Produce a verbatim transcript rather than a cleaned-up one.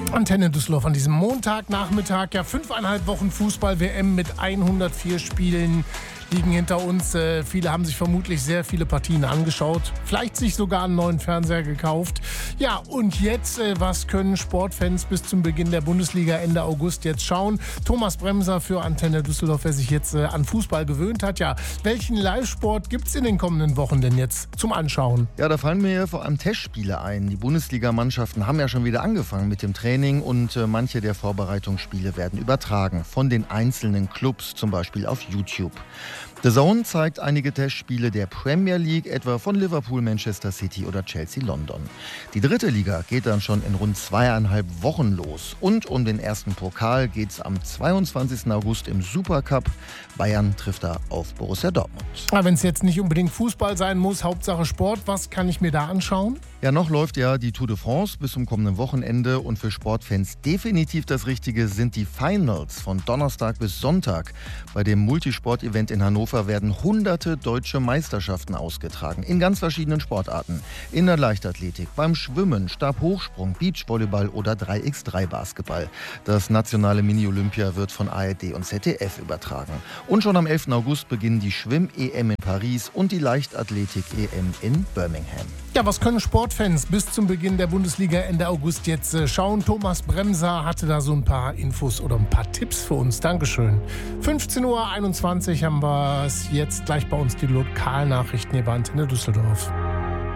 Antenne Düsseldorf an diesem Montagnachmittag. Ja, fünfeinhalb Wochen Fußball-W M mit hundertvier Spielen liegen hinter uns. Äh, viele haben sich vermutlich sehr viele Partien angeschaut. Vielleicht sich sogar einen neuen Fernseher gekauft. Ja, und jetzt, äh, was können Sportfans bis zum Beginn der Bundesliga Ende August jetzt schauen? Thomas Bremser für Antenne Düsseldorf, wer sich jetzt äh, an Fußball gewöhnt hat. Ja, welchen Live-Sport gibt es in den kommenden Wochen denn jetzt zum Anschauen? Ja, da fallen mir vor allem Testspiele ein. Die Bundesligamannschaften haben ja schon wieder angefangen mit dem Training und äh, manche der Vorbereitungsspiele werden übertragen von den einzelnen Clubs, zum Beispiel auf YouTube. The Zone zeigt einige Testspiele der Premier League, etwa von Liverpool, Manchester City oder Chelsea London. Die dritte Liga geht dann schon in rund zweieinhalb Wochen los. Und um den ersten Pokal geht es am zweiundzwanzigsten August im Supercup. Bayern trifft da auf Borussia Dortmund. Wenn es jetzt nicht unbedingt Fußball sein muss, Hauptsache Sport, was kann ich mir da anschauen? Ja, noch läuft ja die Tour de France bis zum kommenden Wochenende. Und für Sportfans definitiv das Richtige sind die Finals von Donnerstag bis Sonntag. Bei dem Multisport-Event in Hannover werden hunderte deutsche Meisterschaften ausgetragen. In ganz verschiedenen Sportarten. In der Leichtathletik, beim Schwimmen, Stabhochsprung, Beachvolleyball oder drei gegen drei Basketball. Das nationale Mini-Olympia wird von A R D und Z D F übertragen. Und schon am elften August beginnen die Schwimm-E M in Paris und die Leichtathletik-E M in Birmingham. Ja, was können Sportfans bis zum Beginn der Bundesliga Ende August jetzt äh, schauen? Thomas Bremser hatte da so ein paar Infos oder ein paar Tipps für uns. Dankeschön. fünfzehn Uhr einundzwanzig haben wir es jetzt gleich bei uns, die Lokalnachrichten hier bei Antenne Düsseldorf.